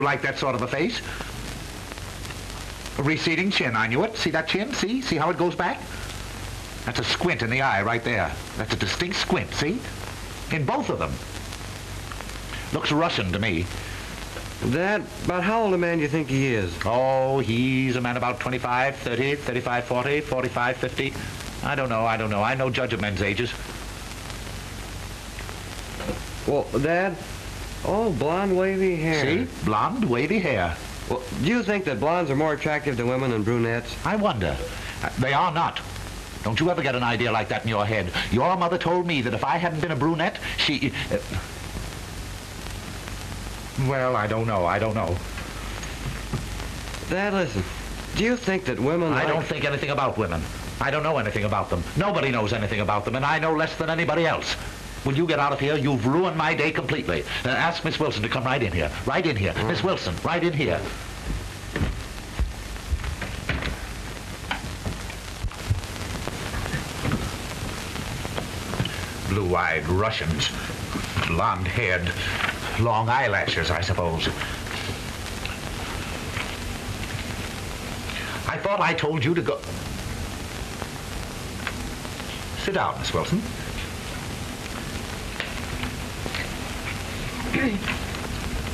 Like that sort of a face? A receding chin, I knew it. See that chin? See how it goes back? That's a squint in the eye right there. That's a distinct squint, see? In both of them. Looks Russian to me. Dad, about how old a man do you think he is? Oh, he's a man about 25, 30, 35, 40, 45, 50. I don't know. I no judge of men's ages. Well, Dad, oh, blonde, wavy hair. See? Blonde, wavy hair. Well, do you think that blondes are more attractive to women than brunettes? I wonder. They are not. Don't you ever get an idea like that in your head. Your mother told me that if I hadn't been a brunette, she... Well, I don't know. Dad, listen. Do you think that women I don't think anything about women. I don't know anything about them. Nobody knows anything about them, and I know less than anybody else. Will you get out of here? You've ruined my day completely. Ask Miss Wilson to come right in here. Right in here. Miss Wilson, right in here. Blue-eyed Russians. Blonde-haired. Long eyelashes, I suppose. I thought I told you to go... Sit down, Miss Wilson.